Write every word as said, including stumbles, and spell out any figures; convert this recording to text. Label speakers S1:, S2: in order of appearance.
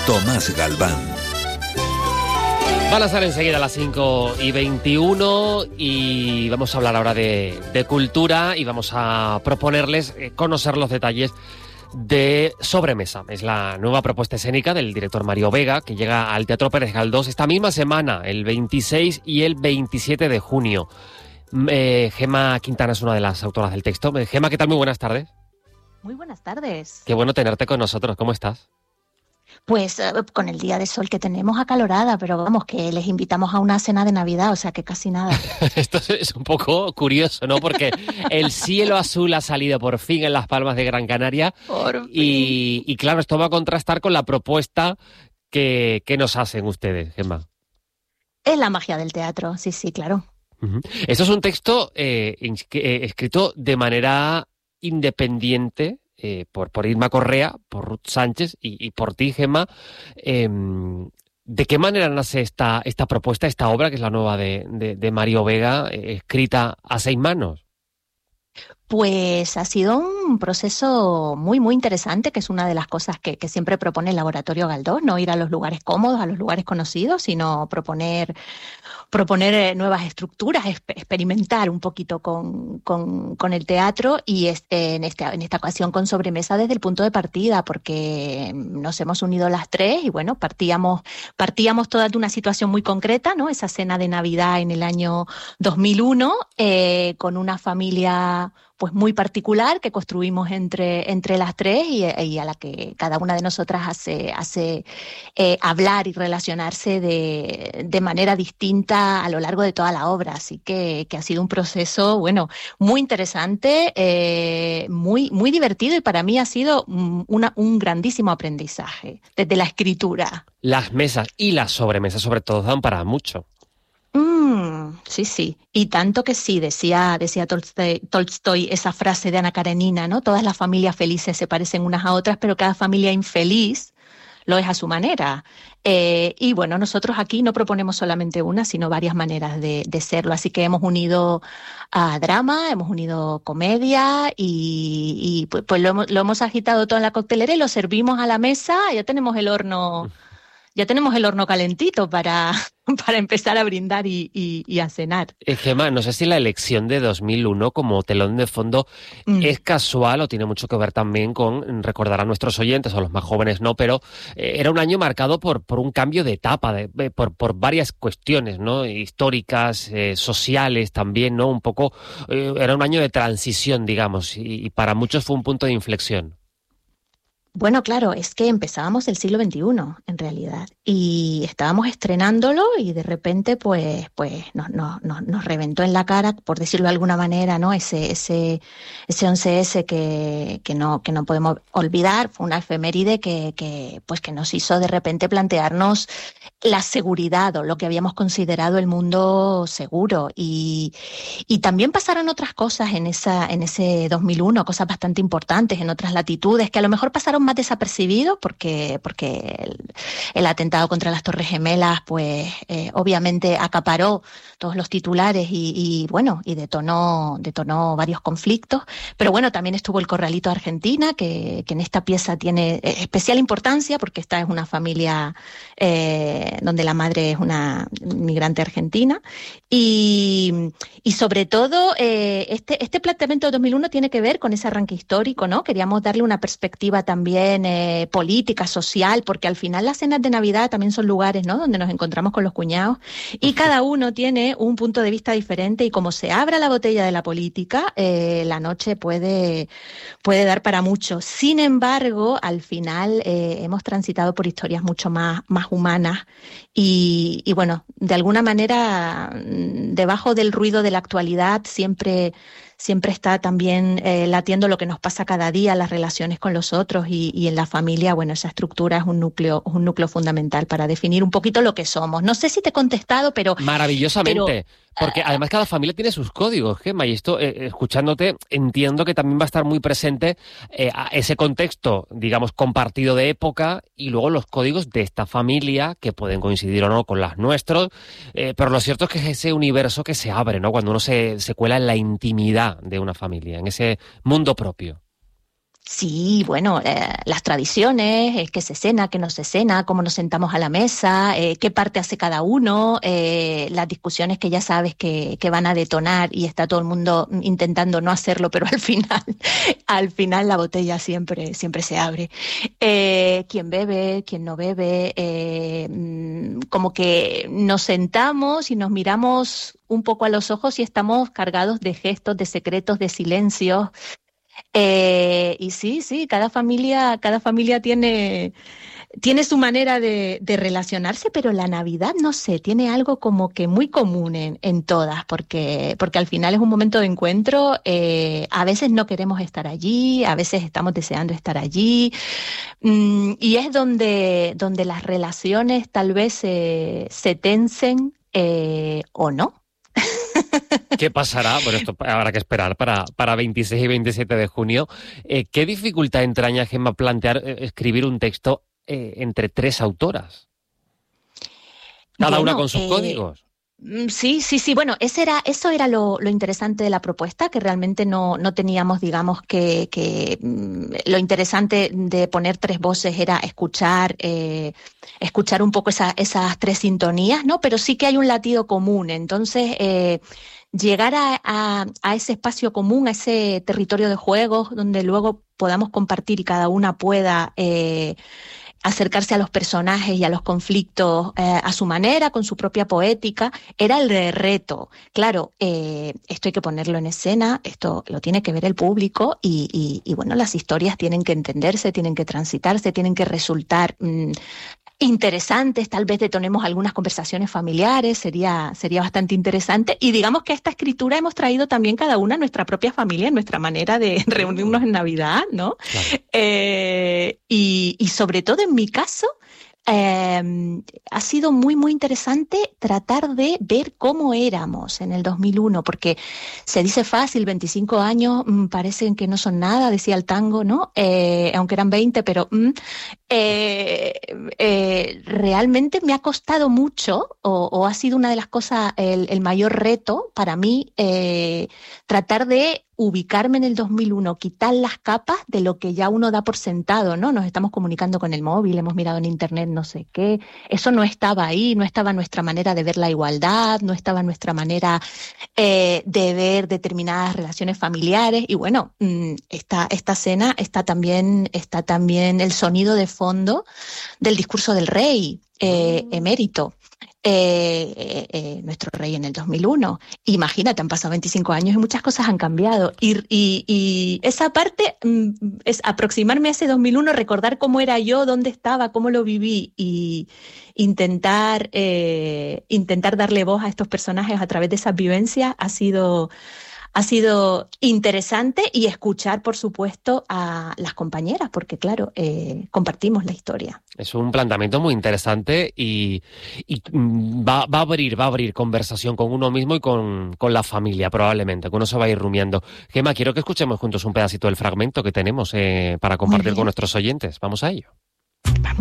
S1: Tomás Galván.
S2: Van a estar enseguida a las cinco y veintiuno y vamos a hablar ahora de, de cultura y vamos a proponerles conocer los detalles de Sobremesa. Es la nueva propuesta escénica del director Mario Vega, que llega al Teatro Pérez Galdós esta misma semana, el veintiséis y el veintisiete de junio. Eh, Gemma Quintana es una de las autoras del texto. Eh, Gemma, ¿qué tal? Muy buenas tardes.
S3: Muy buenas tardes.
S2: Qué bueno tenerte con nosotros. ¿Cómo estás?
S3: Pues uh, con el día de sol que tenemos acalorada, pero vamos, que les invitamos a una cena de Navidad, o sea que casi nada.
S2: Esto es un poco curioso, ¿no? Porque el cielo azul ha salido por fin en Las Palmas de Gran Canaria.
S3: Por fin.
S2: Y, y claro, esto va a contrastar con la propuesta que, que nos hacen ustedes, Gemma.
S3: Es la magia del teatro, sí, sí, claro.
S2: Uh-huh. Esto es un texto eh, eh, escrito de manera independiente, Eh, por, por Irma Correa, por Ruth Sánchez y, y por ti, Gemma. Eh, ¿De qué manera nace esta, esta propuesta, esta obra, que es la nueva de, de, de Mario Vega, eh, escrita a seis manos?
S3: Pues ha sido un proceso muy, muy interesante, que es una de las cosas que, que siempre propone el Laboratorio Galdós, no ir a los lugares cómodos, a los lugares conocidos, sino proponer, proponer nuevas estructuras, experimentar un poquito con, con, con el teatro y este, en, este, en esta ocasión con Sobremesa desde el punto de partida, porque nos hemos unido las tres y bueno, partíamos, partíamos todas de una situación muy concreta, ¿no? Esa cena de Navidad en el año dos mil uno, eh, con una familia pues muy particular que construimos entre, entre las tres y, y a la que cada una de nosotras hace, hace eh, hablar y relacionarse de, de manera distinta a lo largo de toda la obra. Así que, que ha sido un proceso, bueno, muy interesante, eh, muy, muy divertido y para mí ha sido una, un grandísimo aprendizaje desde la escritura.
S2: Las mesas y las sobremesas sobre todo dan para mucho.
S3: Mm, sí, sí. Y tanto que sí, decía, decía Tolstoy, Tolstoy esa frase de Ana Karenina, ¿no? Todas las familias felices se parecen unas a otras, pero cada familia infeliz lo es a su manera. Eh, y bueno, nosotros aquí no proponemos solamente una, sino varias maneras de, de serlo. Así que hemos unido a drama, hemos unido comedia y, y pues, pues lo, hemos, lo hemos agitado todo en la coctelera y lo servimos a la mesa. Ya tenemos el horno... Ya tenemos el horno calentito para, para empezar a brindar y, y, y a cenar.
S2: Eh, Gemma, no sé si la elección de dos mil uno como telón de fondo mm. es casual o tiene mucho que ver también con recordar a nuestros oyentes, o a los más jóvenes no, pero eh, era un año marcado por, por un cambio de etapa, de, de, por, por varias cuestiones, ¿no? Históricas, eh, sociales también, ¿no? Un poco, eh, era un año de transición, digamos, y, y para muchos fue un punto de inflexión.
S3: Bueno, claro, es que empezábamos el siglo veintiuno, en realidad, y estábamos estrenándolo y de repente, pues, pues nos, nos, nos reventó en la cara, por decirlo de alguna manera, ¿no? Ese, ese, ese once ese que, que no, que no podemos olvidar, fue una efeméride que, que, pues, que nos hizo de repente plantearnos la seguridad o lo que habíamos considerado el mundo seguro y, y también pasaron otras cosas en esa, en ese dos mil uno, cosas bastante importantes en otras latitudes que a lo mejor pasaron más desapercibidos porque, porque el, el atentado contra las Torres Gemelas pues eh, obviamente acaparó todos los titulares y, y bueno, y detonó, detonó varios conflictos, pero bueno, también estuvo el Corralito de Argentina, que, que en esta pieza tiene especial importancia porque esta es una familia eh, donde la madre es una inmigrante argentina y, y sobre todo eh, este, este planteamiento de dos mil uno tiene que ver con ese arranque histórico, ¿no? Queríamos darle una perspectiva también Eh, política, social, porque al final las cenas de Navidad también son lugares, ¿no? Donde nos encontramos con los cuñados y cada uno tiene un punto de vista diferente y como se abra la botella de la política, eh, la noche puede, puede dar para mucho. Sin embargo, al final eh, hemos transitado por historias mucho más, más humanas y, y bueno, de alguna manera, debajo del ruido de la actualidad siempre siempre está también eh, latiendo lo que nos pasa cada día, las relaciones con los otros y, y en la familia, bueno, esa estructura es un núcleo, un núcleo fundamental para definir un poquito lo que somos. No sé si te he contestado, pero...
S2: Maravillosamente,
S3: pero,
S2: porque además cada familia tiene sus códigos, Gemma, y esto, eh, escuchándote, entiendo que también va a estar muy presente eh, ese contexto, digamos, compartido de época y luego los códigos de esta familia, que pueden coincidir o no con las nuestros, eh, pero lo cierto es que es ese universo que se abre, ¿no? Cuando uno se, se cuela en la intimidad de una familia, en ese mundo propio.
S3: Sí, bueno, eh, las tradiciones, eh, qué se cena, qué no se cena, cómo nos sentamos a la mesa, eh, qué parte hace cada uno, eh, las discusiones que ya sabes que, que van a detonar y está todo el mundo intentando no hacerlo, pero al final, al final la botella siempre, siempre se abre. Eh, quién bebe, quién no bebe, eh, como que nos sentamos y nos miramos un poco a los ojos y estamos cargados de gestos, de secretos, de silencios. Eh, y sí, sí, cada familia, cada familia tiene, tiene su manera de, de relacionarse, pero la Navidad, no sé, tiene algo como que muy común en, en todas, porque, porque al final es un momento de encuentro. Eh, a veces no queremos estar allí, a veces estamos deseando estar allí, mm, y es donde, donde las relaciones tal vez se, se tensen eh, o no.
S2: ¿Qué pasará? Bueno, esto habrá que esperar para, para veintiséis y veintisiete de junio. Eh, ¿Qué dificultad entraña, Gemma, plantear eh, escribir un texto eh, entre tres autoras? Cada
S3: Bueno,
S2: una con sus
S3: eh,
S2: códigos.
S3: Sí, sí, sí. Bueno, ese era, eso era lo, lo interesante de la propuesta, que realmente no, no teníamos, digamos, que, que mm, lo interesante de poner tres voces era escuchar, eh, escuchar un poco esa, esas tres sintonías, ¿no? Pero sí que hay un latido común. Entonces, eh, llegar a, a, a ese espacio común, a ese territorio de juegos, donde luego podamos compartir y cada una pueda eh, acercarse a los personajes y a los conflictos eh, a su manera, con su propia poética, era el de reto. Claro, eh, esto hay que ponerlo en escena, esto lo tiene que ver el público y, y, y bueno, las historias tienen que entenderse, tienen que transitarse, tienen que resultar mmm, interesantes, tal vez detonemos algunas conversaciones familiares, sería, sería bastante interesante. Y digamos que a esta escritura hemos traído también cada una nuestra propia familia, nuestra manera de reunirnos en Navidad, ¿no?
S2: Claro.
S3: Eh, y, y sobre todo en mi caso, eh, ha sido muy, muy interesante tratar de ver cómo éramos en el dos mil uno, porque se dice fácil, veinticinco años mmm, parecen que no son nada, decía el tango, ¿no? Eh, aunque eran veinte, pero mmm, eh, eh, realmente me ha costado mucho, o, o ha sido una de las cosas, el, el mayor reto para mí, eh, tratar de ubicarme en el dos mil uno, quitar las capas de lo que ya uno da por sentado, ¿no? Nos estamos comunicando con el móvil, hemos mirado en internet no sé qué, eso no estaba ahí, no estaba nuestra manera de ver la igualdad, no estaba nuestra manera eh, de ver determinadas relaciones familiares, y bueno, esta, esta escena está también, está también el sonido de fondo del discurso del rey eh, emérito. Eh, eh, eh, nuestro rey en el dos mil uno. Imagínate, han pasado veinticinco años y muchas cosas han cambiado. Y, y, y esa parte mm, es aproximarme a ese dos mil uno, recordar cómo era yo, dónde estaba, cómo lo viví y intentar, eh, intentar darle voz a estos personajes a través de esas vivencias ha sido... Ha sido interesante, y escuchar, por supuesto, a las compañeras, porque, claro, eh, compartimos la historia.
S2: Es un planteamiento muy interesante y, y va, va a abrir, va a abrir conversación con uno mismo y con, con la familia, probablemente, que uno se va a ir rumiando. Gemma, quiero que escuchemos juntos un pedacito del fragmento que tenemos eh, para compartir con nuestros oyentes. Vamos a ello.
S3: Vamos.